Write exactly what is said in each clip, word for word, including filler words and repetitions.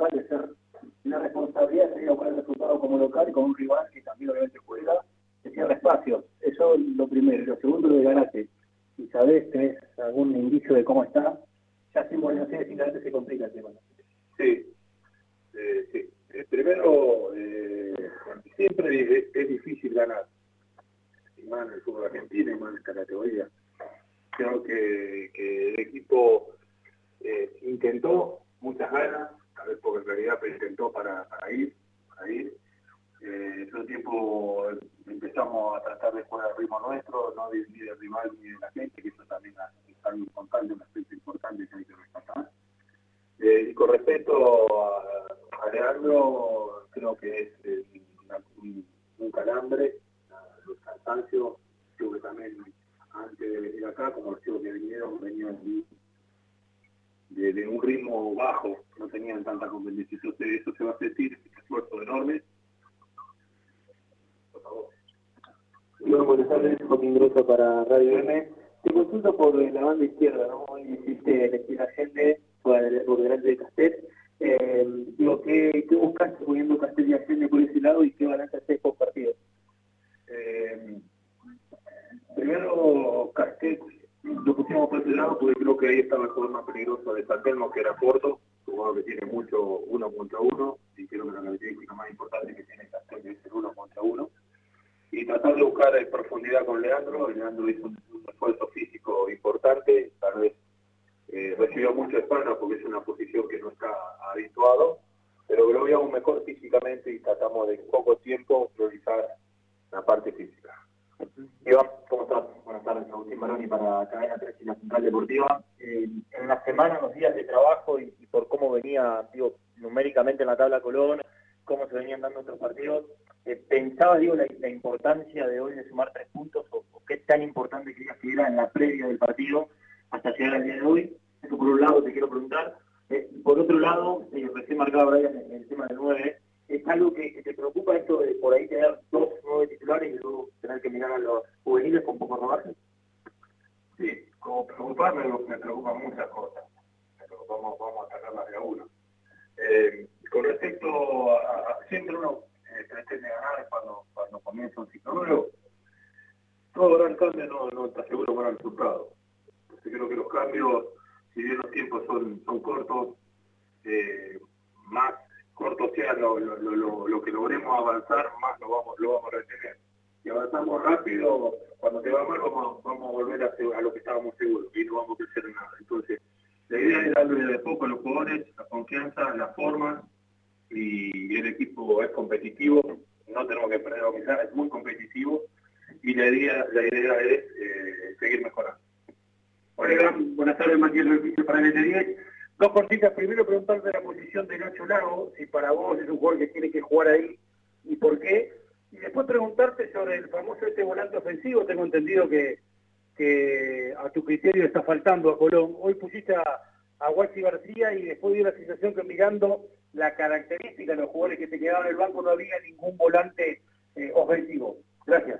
local, de ser la responsabilidad de seguir a buscar el resultado como local y con un rival que también obviamente juega, que cierra espacios. Eso es lo primero. Lo segundo, lo de Garate. Si sabés, tenés algún indicio de cómo está, ya sin Buenos Aires y Garate se complica el tema. Sí, eh, sí. Eh, primero, eh, siempre es, es difícil ganar, y más en el fútbol argentino y más en esta categoría. Creo que, que el equipo eh, intentó muchas ganas, a ver, porque en realidad pero intentó para, para ir, para ir. Eh, todo el tiempo empezamos a tratar de jugar al ritmo nuestro, no de, ni del rival ni de la gente, que eso también es algo importante, un aspecto importante que hay que rescatar. Eh, y con respecto a, a Leandro, creo que es eh, una, un, un calambre, uh, los cansancios, creo que también antes de venir acá, como los chicos que vinieron, venían de, de un ritmo bajo, no tenían tanta competencia, eso, eso se va a sentir, es un esfuerzo enorme. Por favor. Bueno, buenas tardes, Joaquín Grosso para Radio M. Te consulto por la banda izquierda, ¿no? Hoy hiciste elegir a Allende por, por delante de Castel. Eh, digo, ¿qué, ¿qué buscaste poniendo Castel y Allende por ese lado y qué balance haces por partido? Eh, primero, Castel lo pusimos por ese lado porque creo que ahí estaba el jugador más peligroso de San Telmo, que era Porto, un jugador que tiene mucho uno contra uno, y creo que la característica más importante que tiene Castel es el uno contra uno. Y tratar de buscar en profundidad con Leandro. Leandro hizo un, un esfuerzo físico importante, tal vez eh, recibió mucho espalda porque es una posición que no está habituado, pero lo veíamos mejor físicamente y tratamos de en poco tiempo priorizar la parte física. Iván, ¿cómo estás? Buenas tardes, Agustín Baroni para Cadena tres y la Central Deportiva. Eh, en la semana, los días de trabajo y, y por cómo venía, digo, numéricamente en la tabla Colón, cómo se venían dando otros partidos, eh, ¿pensabas, digo, la, la importancia de hoy de sumar tres puntos o, o qué tan importante querías que era en la previa del partido hasta llegar al día de hoy? Eso por un lado te quiero preguntar. Eh, por otro lado, eh, recién marcaba Brian en el tema del nueve, ¿es algo que, que te preocupa esto de por ahí tener dos nueve titulares y luego tener que mirar a los juveniles con poco rodaje? Sí, como preocuparme, me preocupan muchas cosas. Me preocupamos, vamos a sacarlas de a uno. Eh, con respecto a, a siempre uno eh, pretende ganar cuando, cuando comienza un ciclo nuevo, todo gran cambio no, no te asegura un buen resultado. Entonces creo que los cambios, si bien los tiempos son, son cortos, eh, más cortos sea lo, lo, lo, lo que logremos avanzar, más lo vamos, lo vamos a retener. Si avanzamos rápido, cuando te va mal vamos, vamos a volver a, a lo que estábamos seguros y no vamos a crecer en nada. Entonces, la idea es darle de poco a los jugadores la confianza, la forma, y el equipo es competitivo, no tenemos que perder la humildad, es muy competitivo, y la idea, la idea es eh, seguir mejorando. Hola, buenas tardes, Matías López para N T diez. Dos cortitas, primero preguntarte la posición de Nacho Lago, si para vos es un jugador que tiene que jugar ahí y por qué, y después preguntarte sobre el famoso este volante ofensivo. Tengo entendido que, que a tu criterio está faltando a Colón. Hoy pusiste a, a Guachi García y después dio la sensación que mirando la característica de los jugadores que se quedaban en el banco no había ningún volante eh, ofensivo. Gracias.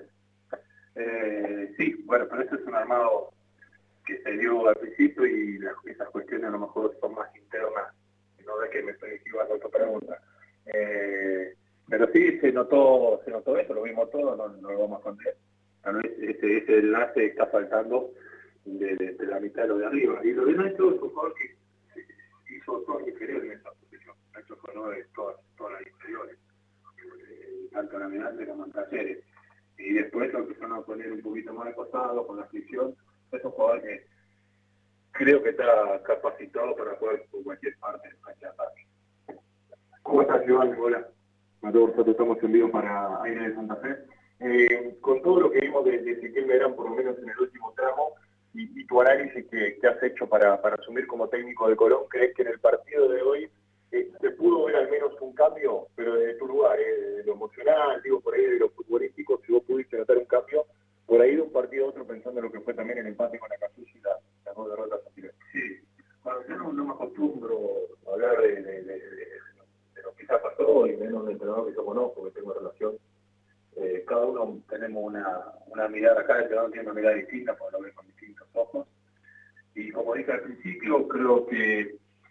Eh, sí, bueno, pero eso es un armado que se dio al principio y las, esas cuestiones a lo mejor son más internas, no de que me estoy equivocando a tu pregunta. Eh, pero sí se notó, se notó eso, lo vimos todo, no, no lo vamos a esconder. Ese, ese enlace está faltando de, de, de la mitad de lo de arriba. Y lo de Nacho es un jugador que hizo todas inferiores en esa posición. Nacho fue de todas, todas las inferiores, eh, tanto la Miranda como en Talleres. Y después lo empezaron a poner un poquito más de costado con la fricción. Es un jugador que creo que está capacitado para jugar por cualquier parte del cancha de ataque. ¿Cómo estás, Iván? Hola. Mateo Borsato, estamos en vivo para Aire de Santa Fe. Eh, con todo lo que vimos de, de Ezequiel Meirán, por lo menos en el último tramo, y, y tu análisis que, que has hecho para, para asumir como técnico de Colón, ¿crees que en el partido de hoy eh, se pudo ver al menos un cambio, pero desde tu lugar, eh, de lo emocional, digo, por ahí de lo futbolístico, si vos pudiste notar un cambio, por ahí de un partido a otro, pensando en lo que fue también el empate con la Casulla y la, las dos derrotas anteriores? Sí, bueno, yo no, no me acostumbro a hablar de, de, de, de, de lo que ya pasó y menos del entrenador que yo conozco, que tengo relación. Eh, cada uno tenemos una, una mirada, cada entrenador tiene una mirada distinta, porque lo ve con distintos ojos. Y como dije al principio, creo que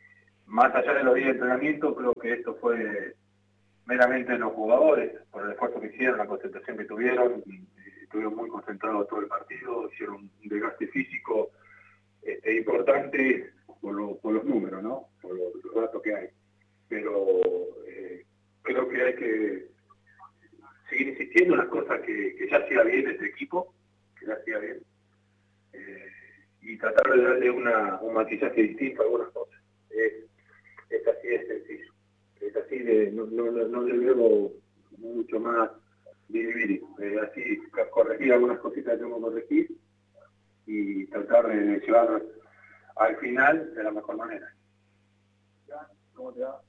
más allá de los días de entrenamiento, creo que esto fue meramente los jugadores, por el esfuerzo que hicieron, la concentración que tuvieron, y, y estuvieron muy concentrados todo el partido, hicieron un desgaste físico este, importante por, lo, por los números, ¿no? Por los, los datos que hay. Pero eh, creo que hay que seguir insistiendo en las cosas que, que ya hacía bien este equipo, que ya hacía bien, eh, y tratar de darle una, un maquillaje distinto a algunas cosas. Es, es así de sencillo. Es así de, no, no, no le veo mucho más vivir, eh, así corregir algunas cositas que tengo que corregir y tratar de llevar al final de la mejor manera. ¿Cómo te va?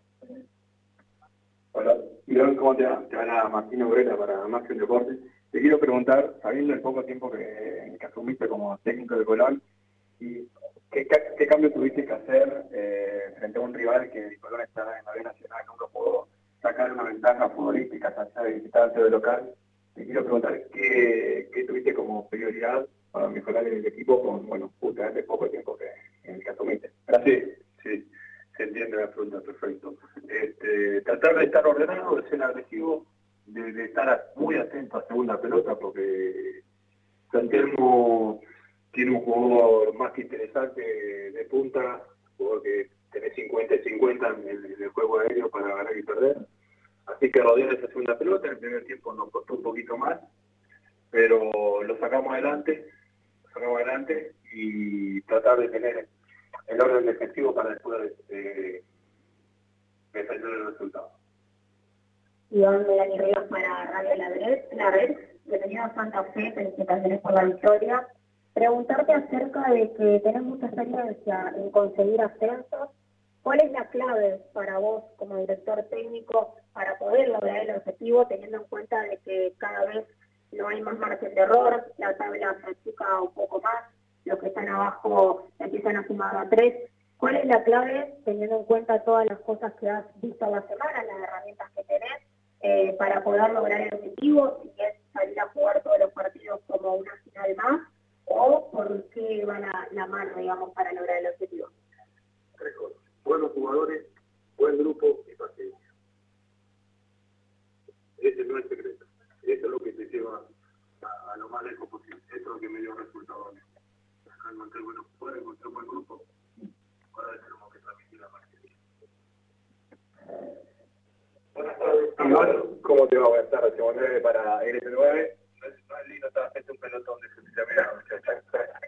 Hola, Iván, ¿cómo te va? Te habla Martín Obrera para Más que un Deporte. Te quiero preguntar, sabiendo el poco tiempo que, que asumiste como técnico de Colón, y ¿Qué, ¿Qué cambio tuviste que hacer eh, frente a un rival que el Colón está en la B Nacional, nunca pudo sacar una ventaja futbolística, allá de visitante o de local? Te quiero preguntar, ¿qué, qué tuviste como prioridad para mejorar el equipo con, bueno, justamente poco tiempo que, en el que asumiste? Gracias. Sí, sí, se entiende la pregunta, perfecto. Este, tratar de estar ordenado, de ser agresivo, de, de estar muy atento a segunda pelota, porque Santelmo tiene un jugador más que interesante de punta, jugador que tenés cincuenta y cincuenta en el, en el juego aéreo para ganar y perder. Así que rodear esa segunda pelota, en el primer tiempo nos costó un poquito más, pero lo sacamos adelante, lo sacamos adelante y tratar de tener el orden defensivo para después eh, defender el resultado. Iván Melanie Rivas para Radio La Red, La Red, bienvenido a Santa Fe, felicitaciones por la victoria. Preguntarte acerca de que tenés mucha experiencia en conseguir ascensos, ¿cuál es la clave para vos como director técnico para poder lograr el objetivo, teniendo en cuenta de que cada vez no hay más margen de error, la tabla se achica un poco más, los que están abajo empiezan a sumar a tres? ¿Cuál es la clave, teniendo en cuenta todas las cosas que has visto a la semana, las herramientas que tenés, eh, para poder lograr el objetivo, si es salir a jugar todos los partidos como una final más, o por qué va la, la mano, digamos, para lograr el objetivo? Tres cosas: buenos jugadores, buen grupo y paciencia. Ese no es el secreto. Eso es lo que te lleva a, a lo más lejos posible. Eso es lo que me dio resultado a mí. Acá encontré buenos jugadores, encontré un buen grupo. Ahora tenemos que transmitir la paciencia. Buenas tardes. Iván, ¿cómo te va? Buenas tardes. Te volveré para L S nueve. No es, no es lindo estar haciendo un pelotón de se mirado, muchachos.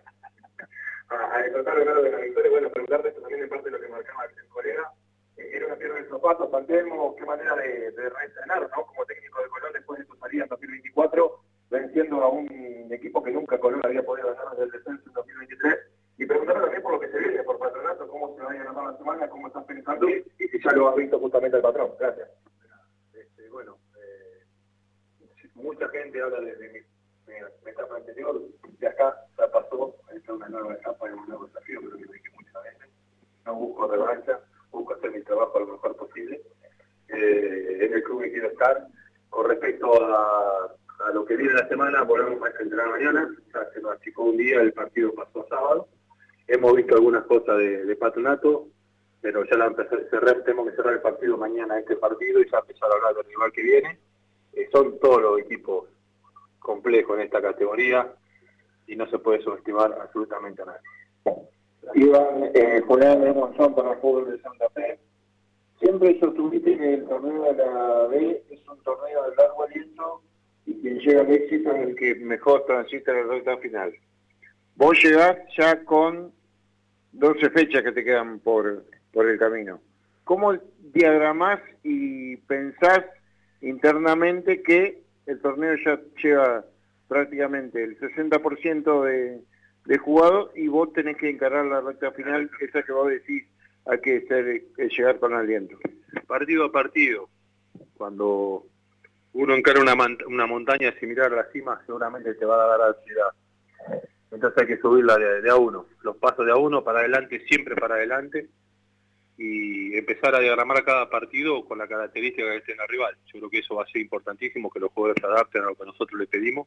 A disfrutar de de la victoria, bueno, preguntarte esto también en parte de lo que marcaba el colega. Eh, era una pierna del zapato, Santelmo, qué manera de, de reestrenar, ¿no? Como técnico de Colón después de tu salida en dos mil veinticuatro, venciendo a un equipo que nunca Colón había podido ganar desde el descenso en dos mil veintitrés. Y preguntarle también por lo que se viene, por Patronato, cómo se vaya a ganar la semana, cómo estás pensando y si ya lo has visto justamente el patrón. Gracias. Este, bueno, eh, mucha gente habla de, de mi, mi, mi etapa anterior, de acá ya pasó, esta es una nueva etapa y un nuevo desafío, pero que lo dije muchas veces. No busco revancha, busco hacer mi trabajo lo mejor posible. Eh, en el club que quiero estar. Con respecto a, a lo que viene la semana, volvemos a entrenar mañana, ya se nos achicó un día, el partido pasó a sábado. Hemos visto algunas cosas de, de Patronato, pero ya la empecé a cerrar, tenemos que cerrar el partido mañana, este partido, y ya empezar a hablar del rival que viene. Eh, son todos los equipos complejos en esta categoría y no se puede subestimar absolutamente a nadie. Iván, eh, Julián de Monzón para el fútbol de Santa Fe. Siempre sostuviste que el torneo de la B es un torneo de largo aliento y quien llega al éxito es el que mejor transita la recta final. Vos llegás ya con doce fechas que te quedan por, por el camino. ¿Cómo diagramás y pensás internamente que el torneo ya lleva prácticamente el sesenta por ciento de, de jugado y vos tenés que encarar la recta final, esa que vos decís hay que ser, llegar con aliento? Partido a partido. Cuando uno encara una, una montaña sin mirar a la cima, seguramente te va a dar ansiedad. Entonces hay que subirla de, de a uno. Los pasos de a uno para adelante, siempre para adelante. Y empezar a diagramar cada partido con la característica que tenga el rival. Yo creo que eso va a ser importantísimo, que los jugadores se adapten a lo que nosotros les pedimos.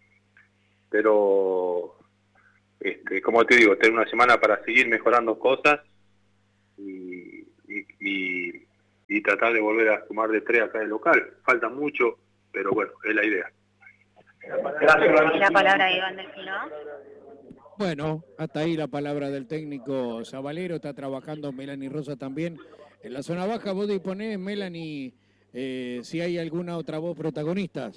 Pero, este, como te digo, tener una semana para seguir mejorando cosas y, y, y tratar de volver a sumar de tres acá en el local. Falta mucho, pero bueno, es la idea. Gracias. La palabra de Iván Delfino. Bueno, hasta ahí la palabra del técnico Zabalero. Está trabajando Melanie Rosa también. En la zona baja vos disponés, Melanie, eh, si hay alguna otra voz protagonista.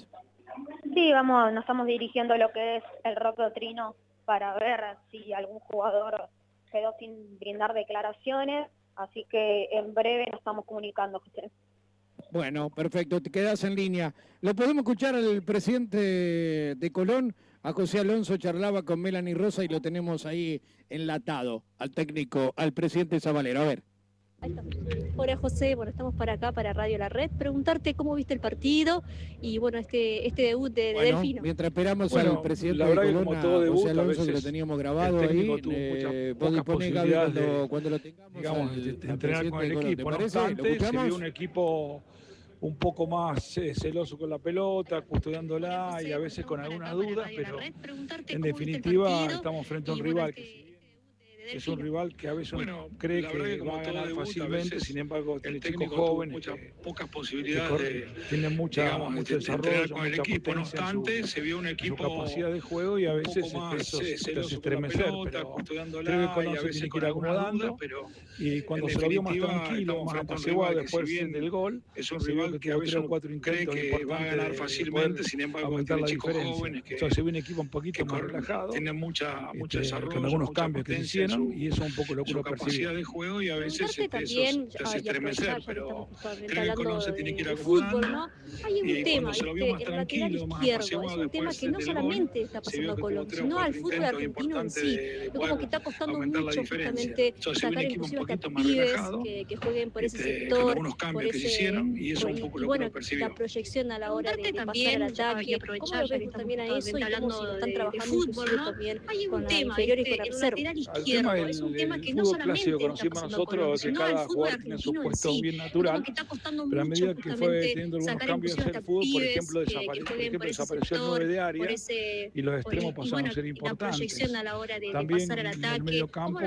Sí, vamos, nos estamos dirigiendo a lo que es el Roque Otrino para ver si algún jugador quedó sin brindar declaraciones, así que en breve nos estamos comunicando, José. Bueno, perfecto, te quedás en línea. Lo podemos escuchar al presidente de Colón, a José Alonso, charlaba con Melanie Rosa y lo tenemos ahí enlatado, al técnico, al presidente Zabalero. A ver. Ahí está. Hola José, bueno, estamos para acá, para Radio La Red, preguntarte cómo viste el partido y bueno, este este debut de, de bueno, Delfino. Mientras esperamos bueno, al presidente de Colón, debut, José Alonso, que lo teníamos grabado ahí, eh, vos disponés, Gaby, cuando, cuando lo tengamos, digamos, al, de, de al entrenar con el Colón, equipo. No obstante, se vio un equipo un poco más eh, celoso con la pelota, custodiándola José, y a veces con algunas dudas, pero en definitiva estamos frente a un rival que es un rival que a veces bueno, uno cree que, que va a ganar debut, fácilmente, a sin embargo tiene chicos jóvenes, muchas, que, pocas posibilidades de, tienen mucha, digamos, mucho de, desarrollo, de con el equipo, no obstante, su, se vio un equipo su capacidad de juego y a veces más, eso se te hace estremecer, pelota, pero creo que Colón se tiene que ir acomodando, pero y cuando se lo vio más tranquilo, más apaciguado después si del gol, es un rival que a veces cuatro intentos que va a ganar fácilmente, sin embargo tiene chicos jóvenes, entonces se vio un equipo un poquito más relajado, tiene mucha desarrollo, con algunos cambios que se hicieron y eso un poco lo que uno percibe de juego y a veces este, también, eso te hace estremecer, pero creo que Colón se tiene que ir acomodando. Fútbol, ¿no? Hay un y tema, se lo vio más el tranquilo, lateral más izquierdo, es un tema que no solamente está pasando a Colón, sino al fútbol argentino en sí. Es como que está costando mucho justamente sacar inclusive hasta pibes que, que jueguen por ese sector, por ese, y eso un poco lo bueno, la proyección a la hora de, de pasar al ataque. ¿Cómo lo ves también a eso y cómo se lo están trabajando inclusive también con la inferior y con la reserva? Es un tema que no solamente conocimos nosotros, que cada jugador tiene su puesto bien natural, pero a medida que fue teniendo algunos cambios en el fútbol, por ejemplo, desapare por ejemplo desapareció el nueve de área y los extremos pasaron a ser importantes. También en el medio campo,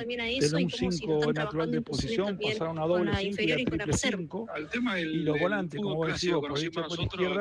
de un cinco natural de posición, pasaron a doble cinco y a triple cinco, y los volantes, como vos decís, por derecha y por izquierda,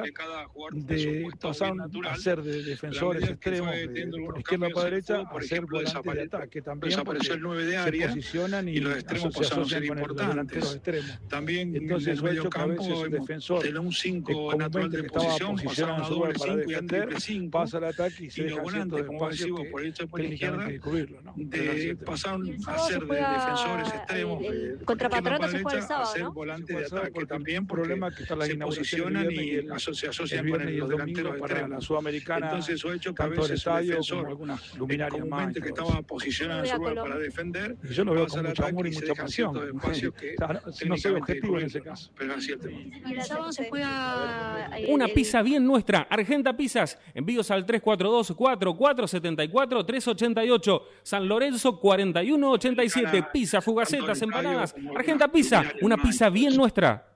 de, pasaron a ser de defensores extremos, de, por izquierda para derecha, a ser volantes de ataque también. Desapareció el nueve de área se posicionan y, y los extremos pasaron a ser importantes. También entonces en el medio campo, el defensor de un cinco natural de posición pasaron a doble para defender, pasa al ataque y se deja cierto espacio que por derecha y por izquierda cubrirlo, ¿no? De, pasaron a ser de defensores extremos contra Patronato se juega el sábado, a ser volantes de ataque también, problema que está la se posicionan y se asocian con los delanteros para la Sudamericana, entonces eso ha hecho que a veces el defensor algunas luminarias más que estaba posicionado en su lugar para defender, y yo lo veo con mucho amor y mucha pasión. Que, o sea, no, no soy objetivo en ese caso. Pero es cierto. Se juega una pizza bien nuestra. Argenta Pizzas. Envíos al tres cuatro dos, cuatro cuatro siete cuatro, tres ocho ocho. San Lorenzo cuarenta y uno ochenta y siete. Pizza, fugacetas, empanadas. Argenta Pizza. Una pizza bien nuestra.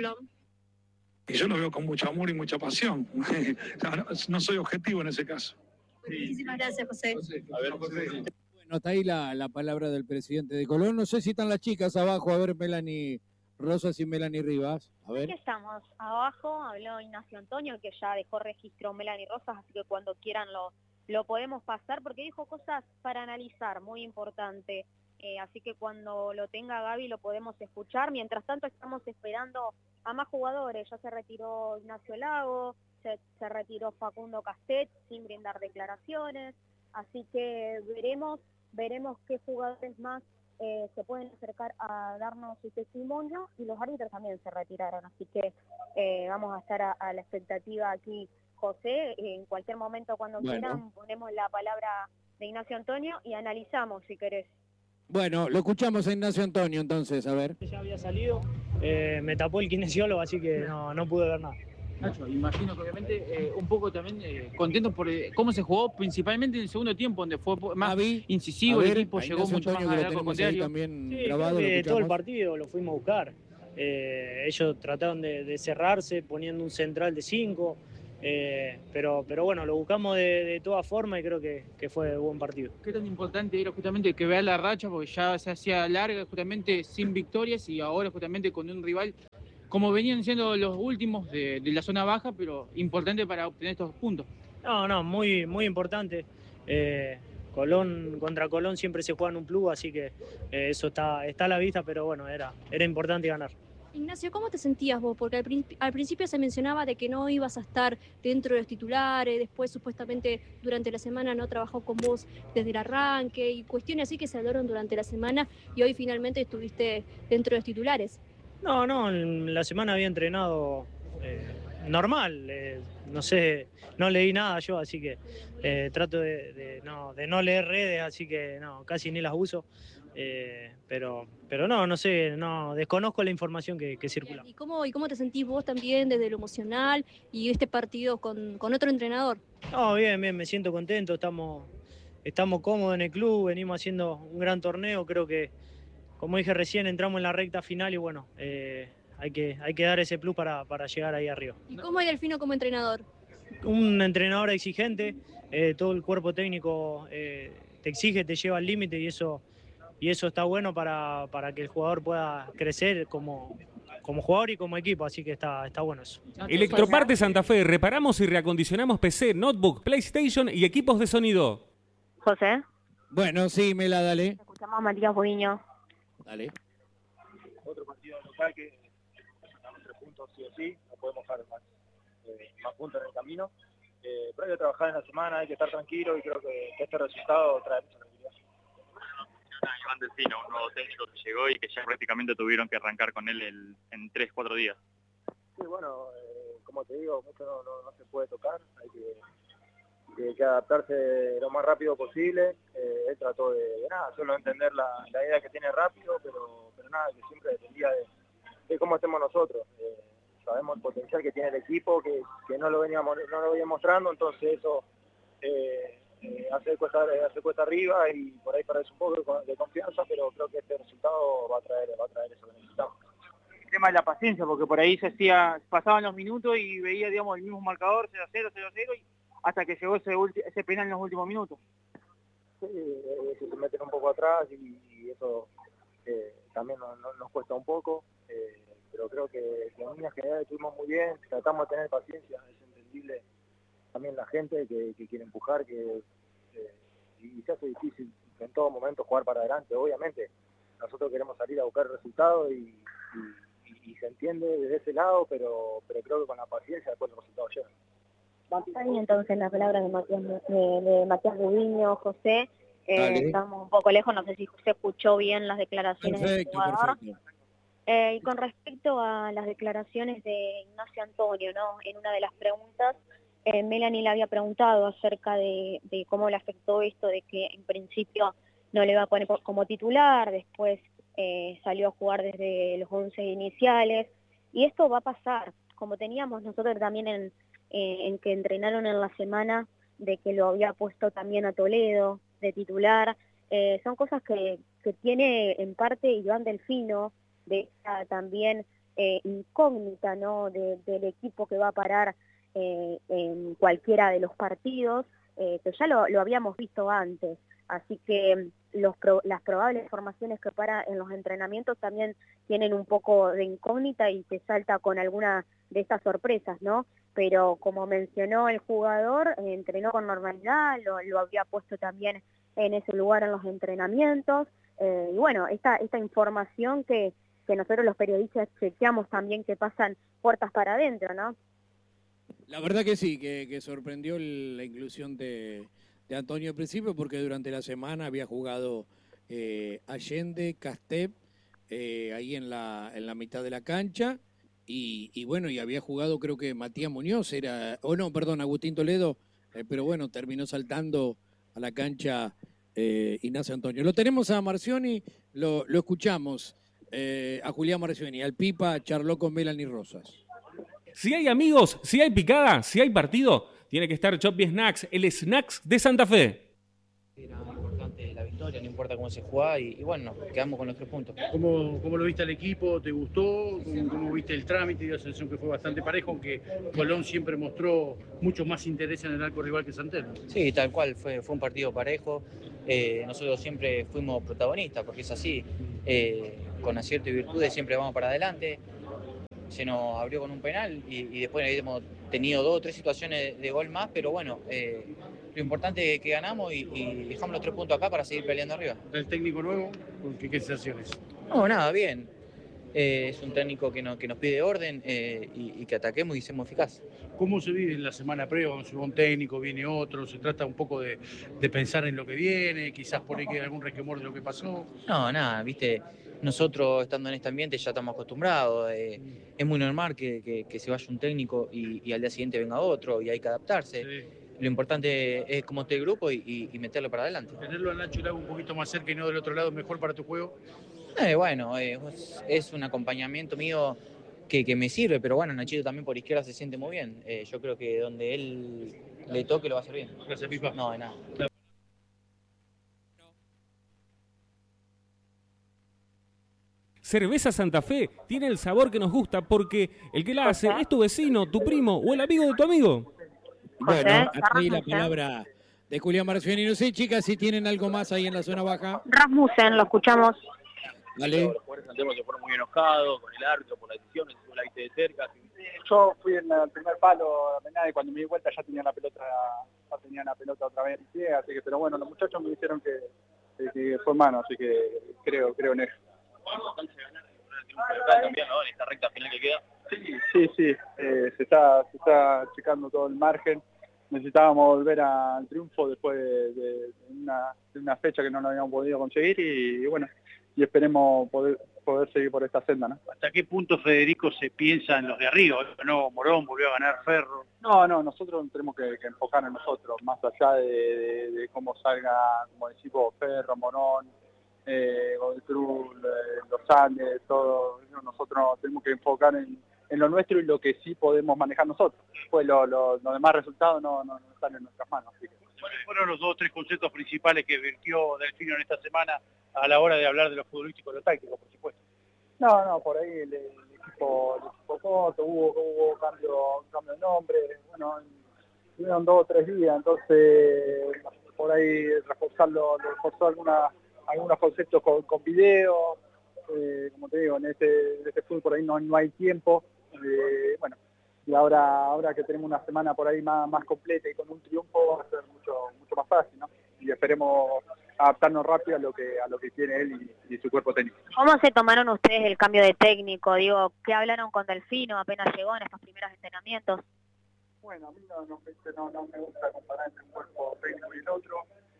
Y yo lo veo con mucho amor y mucha pasión. no, no soy objetivo en ese caso. Muchísimas gracias, José. A ver, José. Bueno, está ahí la, la palabra del presidente de Colón. No sé si están las chicas abajo. A ver, Melanie Rosas y Melanie Rivas. A ver. Aquí estamos. Abajo habló Ignacio Antonio, que ya dejó registro Melanie Rosas, así que cuando quieran lo, lo podemos pasar, porque dijo cosas para analizar, muy importante. Eh, así que cuando lo tenga Gaby lo podemos escuchar. Mientras tanto estamos esperando a más jugadores. Ya se retiró Ignacio Lago, se, se retiró Facundo Castet sin brindar declaraciones. Así que veremos, veremos qué jugadores más eh, se pueden acercar a darnos su testimonio, y los árbitros también se retiraron. Así que eh, vamos a estar a, a la expectativa aquí, José. En cualquier momento cuando bueno. quieran ponemos la palabra de Ignacio Antonio y analizamos si querés. Bueno, lo escuchamos a Ignacio Antonio entonces, a ver. Ya había salido, eh, me tapó el kinesiólogo, así que no, no pude ver nada. Nacho, imagino que obviamente eh, un poco también eh, contento por eh, cómo se jugó, principalmente en el segundo tiempo, donde fue más Avi, incisivo, ver, el equipo llegó mucho Antonio, más al arco contrario. También sí, grabado, que todo el partido lo fuimos a buscar. Eh, ellos trataron de, de cerrarse poniendo un central de cinco, Eh, pero, pero bueno, lo buscamos de, de todas formas y creo que, que fue un buen partido. ¿Qué tan importante era justamente que vea la racha? Porque ya se hacía larga justamente sin victorias y ahora justamente con un rival como venían siendo los últimos de, de la zona baja, pero importante para obtener estos puntos. No, no, muy, muy importante. Eh, Colón contra Colón siempre se juega en un plus, así que eh, eso está, está a la vista, pero bueno, era, era importante ganar. Ignacio, ¿cómo te sentías vos? Porque al, prin al principio se mencionaba de que no ibas a estar dentro de los titulares, después supuestamente durante la semana no trabajó con vos desde el arranque y cuestiones así que se hablaron durante la semana y hoy finalmente estuviste dentro de los titulares. No, no, en la semana había entrenado eh, normal, eh, no sé, no leí nada yo, así que eh, trato de, de, no, de no leer redes, así que no, casi ni las uso. Eh, pero, pero no, no sé, no desconozco la información que, que circula. ¿Y cómo, ¿Y cómo te sentís vos también desde lo emocional y este partido con, con otro entrenador? No, bien, bien, me siento contento, estamos, estamos cómodos en el club, venimos haciendo un gran torneo, creo que, como dije recién, entramos en la recta final y bueno, eh, hay, que, hay que dar ese plus para, para llegar ahí arriba. ¿Y cómo es Delfino como entrenador? Un entrenador exigente, eh, todo el cuerpo técnico eh, te exige, te lleva al límite y eso... Y eso está bueno para, para que el jugador pueda crecer como, como jugador y como equipo, así que está, está bueno eso. Electroparte Santa Fe, reparamos y reacondicionamos P C, notebook, PlayStation y equipos de sonido. José. Bueno, sí, me la dale. Escuchamos a Matías Boviño. Dale. Otro partido local que ganamos tres puntos sí o sí, no podemos dejar más, eh, más puntos en el camino. Eh, pero hay que trabajar en la semana, hay que estar tranquilo y creo que, que este resultado trae mucha tranquilidad. Iván Delfino, un nuevo técnico que llegó y que ya prácticamente tuvieron que arrancar con él el, en tres, cuatro días. Sí, bueno, eh, como te digo, mucho no, no, no se puede tocar, hay que, que, que adaptarse lo más rápido posible. Eh, él trató de, de nada, solo entender la, la idea que tiene rápido, pero, pero nada, que siempre dependía de, de cómo estemos nosotros. Eh, sabemos el potencial que tiene el equipo, que, que no lo veníamos, no lo venía mostrando, entonces eso... Eh, Eh, hacer cuesta, hacer cuesta arriba y por ahí perdés un poco de confianza, pero creo que este resultado va a traer, va a traer eso que necesitamos. El tema de la paciencia, porque por ahí se hacía, pasaban los minutos y veía, digamos, el mismo marcador, cero a cero, cero a cero, y hasta que llegó ese, ese penal en los últimos minutos. Sí, eh, se meten un poco atrás y, y eso eh, también no, no, nos cuesta un poco, eh, pero creo que, que en líneas generales estuvimos muy bien, tratamos de tener paciencia, es entendible también la gente que, que quiere empujar, que eh, y se hace difícil en todo momento jugar para adelante. Obviamente nosotros queremos salir a buscar resultados y, y, y se entiende desde ese lado, pero pero creo que con la paciencia después los resultados llegan. Está bien entonces las palabras de Matías, de, de Matías Boviño, José. Eh, estamos un poco lejos, no sé si se escuchó bien las declaraciones del jugador. Eh, y con respecto a las declaraciones de Ignacio Antonio, ¿no? En una de las preguntas, Eh, Melanie le había preguntado acerca de, de cómo le afectó esto de que en principio no le iba a poner como titular, después eh, salió a jugar desde los once iniciales, y esto va a pasar, como teníamos nosotros también en, eh, en que entrenaron en la semana, de que lo había puesto también a Toledo de titular, eh, son cosas que, que tiene en parte Iván Delfino, de esta también eh, incógnita, ¿no? de, del equipo que va a parar Eh, en cualquiera de los partidos, eh, que ya lo, lo habíamos visto antes, así que los pro, las probables formaciones que para en los entrenamientos también tienen un poco de incógnita y se salta con alguna de estas sorpresas, ¿no? Pero como mencionó el jugador, eh, entrenó con normalidad, lo, lo había puesto también en ese lugar en los entrenamientos, eh, y bueno, esta, esta información que, que nosotros los periodistas chequeamos también que pasan puertas para adentro, ¿no? La verdad que sí, que, que sorprendió el, la inclusión de, de Antonio al principio, porque durante la semana había jugado eh, Allende, Castep, eh, ahí en la, en la mitad de la cancha, y, y bueno, y había jugado creo que Matías Muñoz, era, o oh no, perdón, Agustín Toledo, eh, pero bueno, terminó saltando a la cancha eh, Ignacio Antonio. Lo tenemos a Marcioni, lo, lo escuchamos, eh, a Julián Marcioni, al Pipa charló con Melanie Rosas. Si hay amigos, si hay picada, si hay partido, tiene que estar Choppy Snacks, el Snacks de Santa Fe. Era importante la victoria. eliminatoria, no importa cómo se juega y, y bueno, quedamos con los tres puntos. ¿Cómo, cómo lo viste al equipo? ¿Te gustó? ¿Cómo, cómo viste el trámite de la selección que fue bastante parejo, aunque Colón siempre mostró mucho más interés en el arco rival que San Telmo? Sí, tal cual, fue, fue un partido parejo. Eh, nosotros siempre fuimos protagonistas, porque es así, eh, con acierto y virtudes siempre vamos para adelante. Se nos abrió con un penal y, y después hemos tenido dos o tres situaciones de, de gol más, pero bueno, eh, lo importante es que ganamos y, y dejamos los tres puntos acá para seguir peleando arriba. ¿El técnico nuevo? ¿Qué, qué sensaciones? No, nada, bien. Eh, es un técnico que, no, que nos pide orden eh, y, y que ataquemos y seamos eficaces. ¿Cómo se vive en la semana previa? Cuando se va un técnico, viene otro, se trata un poco de, de pensar en lo que viene, quizás por ahí queda algún resquemor de lo que pasó. No, nada, viste, nosotros estando en este ambiente ya estamos acostumbrados, eh, es muy normal que, que, que se vaya un técnico y, y al día siguiente venga otro y hay que adaptarse. Sí. Lo importante es cómo esté el grupo y, y, y meterlo para adelante. ¿Tenerlo a Nacho Lago un poquito más cerca y no del otro lado mejor para tu juego? Eh, bueno, eh, es un acompañamiento mío que, que me sirve, pero bueno, Nachito también por izquierda se siente muy bien. Eh, yo creo que donde él le toque lo va a hacer bien. Gracias, Pipa. No, de nada. Cerveza Santa Fe tiene el sabor que nos gusta porque el que la hace es tu vecino, tu primo o el amigo de tu amigo. Bueno, aquí la palabra de Julián Marcioni. No sé, chicas, si tienen algo más ahí en la zona baja. Rasmussen, lo escuchamos. Vale. Los jugadores santiagonos se fueron muy enojados con el árbitro por la decisión, tú la viste de cerca. Yo fui en el primer palo a Menade y cuando me di vuelta ya tenía la pelota, ya tenía la pelota otra vez en mi pie, así que, pero bueno, los muchachos me dijeron que, que fue mano, así que creo, creo en eso. También, ¿no? En esta recta final que queda. Sí, sí, sí. Eh, se está, se está checando todo el margen. Necesitábamos volver al triunfo después de, de, de, una, de una fecha que no lo habíamos podido conseguir y, y bueno, y esperemos poder, poder seguir por esta senda, ¿no? ¿Hasta qué punto, Federico, se piensa en los de arriba? No, Morón volvió a ganar Ferro. No, no, nosotros tenemos que, que enfocar en nosotros, más allá de, de, de cómo salga, como decimos, Ferro, Morón, eh, Godoy Cruz, eh, Los Andes, todo. Nosotros tenemos que enfocar en, en lo nuestro y lo que sí podemos manejar nosotros. Pues lo, lo, los demás resultados no, no, no están en nuestras manos. Así que. ¿Cuáles fueron los dos o tres conceptos principales que vertió Delfino en esta semana a la hora de hablar de lo futbolístico y lo táctico, por supuesto? No, no, por ahí el, el equipo, el equipo corto, hubo, hubo cambio, cambio de nombre, bueno, tuvieron dos o tres días, entonces por ahí reforzarlo, reforzó alguna, algunos conceptos con, con video, eh, como te digo, en este, en este fútbol por ahí no, no hay tiempo, eh, bueno, y ahora, ahora que tenemos una semana por ahí más, más completa y con un triunfo va a ser mucho, mucho más fácil, ¿no? Y esperemos adaptarnos rápido a lo que a lo que tiene él y, y su cuerpo técnico. ¿Cómo se tomaron ustedes el cambio de técnico? Digo, ¿qué hablaron con Delfino apenas llegó en estos primeros entrenamientos? Bueno, a mí no, no, no, no me gusta comparar entre un cuerpo técnico y el otro.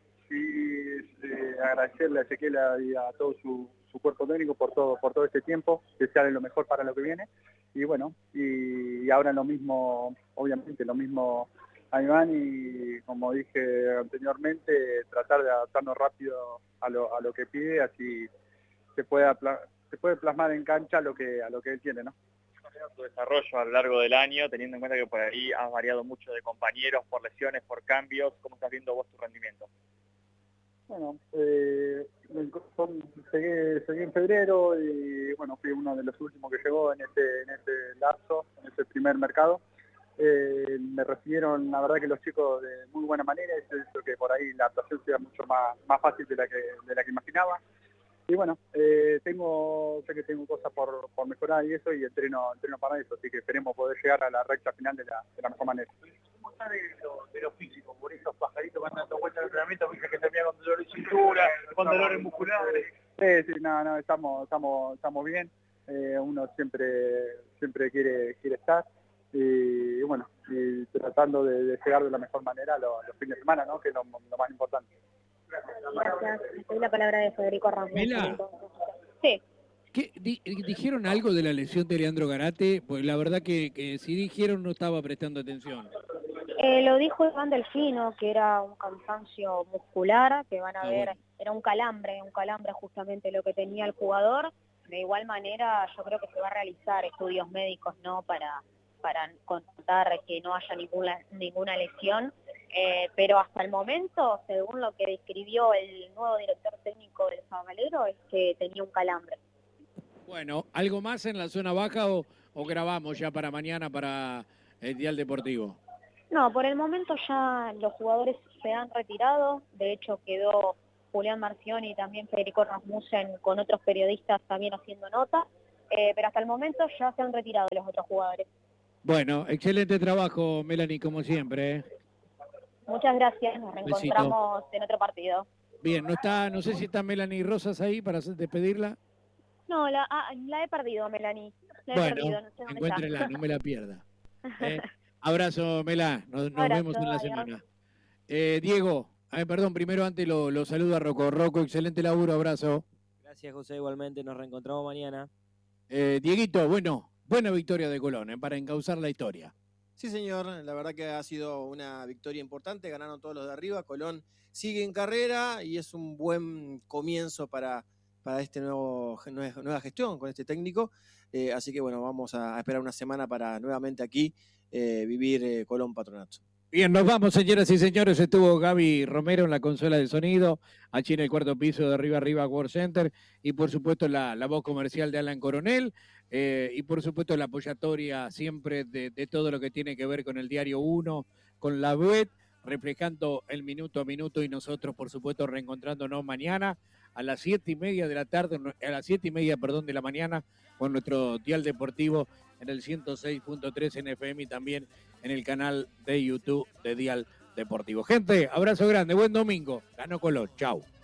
Sí, eh, agradecerle a Ezequiel y a todo su, su cuerpo técnico por todo por todo este tiempo, desearle lo mejor para lo que viene. Y bueno, y, y ahora lo mismo, obviamente, lo mismo a Iván y como dije anteriormente, tratar de adaptarnos rápido a lo, a lo que pide, así se puede, se puede plasmar en cancha lo que, a lo que él tiene, ¿no? Tu desarrollo a lo largo del año, teniendo en cuenta que por ahí has variado mucho de compañeros, por lesiones, por cambios, ¿cómo estás viendo vos tu rendimiento? Bueno, eh, seguí, seguí en febrero y bueno, fui uno de los últimos que llegó en ese, en ese lapso, en ese primer mercado. Eh, me recibieron, la verdad que los chicos de muy buena manera, eso hizo que por ahí la actuación sea mucho más, más fácil de la que, de la que imaginaba. Y bueno, eh, tengo, sé que tengo cosas por, por mejorar y eso, y entreno, entreno para eso, así que esperemos poder llegar a la recta final de la, de la mejor manera. ¿Cómo está de lo, de lo físico? Por esos pajaritos van dando vueltas al entrenamiento, dije que termina con dolores de cintura, con dolores musculares. Sí, sí, no, no, estamos, estamos, estamos bien, eh, uno siempre, siempre quiere, quiere estar. Y bueno, y tratando de, de llegar de la mejor manera los, los fines de semana, ¿no? Que es lo, lo más importante. Gracias. Doy la palabra de Federico Ramos. Mela. Sí. ¿Qué, di, ¿Dijeron algo de la lesión de Leandro Garate? Pues la verdad que, que si dijeron no estaba prestando atención. Eh, lo dijo Iván Delfino, que era un cansancio muscular, que van a ah, ver, bueno. Era un calambre, un calambre justamente lo que tenía el jugador. De igual manera, yo creo que se va a realizar estudios médicos, ¿no? Para... para contar que no haya ninguna ninguna lesión Eh, pero hasta el momento, según lo que describió el nuevo director técnico del Sabalero, es que tenía un calambre. Bueno, ¿algo más en la zona baja o, o grabamos ya para mañana para el Dial Deportivo? No, por el momento ya los jugadores se han retirado. De hecho, quedó Julián Marcioni y también Federico Rasmussen con otros periodistas también haciendo nota. Eh, pero hasta el momento ya se han retirado los otros jugadores. Bueno, excelente trabajo, Melanie, como siempre, ¿eh? Muchas gracias, nos reencontramos Besito. En otro partido. Bien, no está, no sé si está Melanie Rosas ahí para despedirla. No, la, ah, la he perdido, Melanie. La he bueno, perdido, no sé dónde encuéntrela, está. no me la pierda. ¿Eh? Abrazo, Melá, nos, nos Abrazo, vemos en la adiós. semana. Eh, Diego, ay, perdón, primero antes lo, lo saludo a Rocco. Rocco, excelente laburo, abrazo. Gracias, José, igualmente, nos reencontramos mañana. Eh, Dieguito, bueno, buena victoria de Colón, ¿eh? Para encauzar la historia. Sí, señor, la verdad que ha sido una victoria importante, ganaron todos los de arriba, Colón sigue en carrera y es un buen comienzo para, para esta nueva gestión con este técnico, eh, así que bueno, vamos a esperar una semana para nuevamente aquí eh, vivir eh, Colón Patronato. Bien, nos vamos, señoras y señores. Estuvo Gaby Romero en la consola de sonido, aquí en el cuarto piso de Arriba Arriba World Center, y por supuesto la, la voz comercial de Alan Coronel, eh, y por supuesto la apoyatoria siempre de, de todo lo que tiene que ver con el Diario uno, con la B U E T, reflejando el minuto a minuto, y nosotros por supuesto reencontrándonos mañana a las siete y media de la tarde, a las siete y media, perdón, de la mañana, con nuestro Dial Deportivo en el ciento seis punto tres en F M y también en el canal de YouTube de Dial Deportivo. Gente, abrazo grande, buen domingo. Ganó Colón, chau.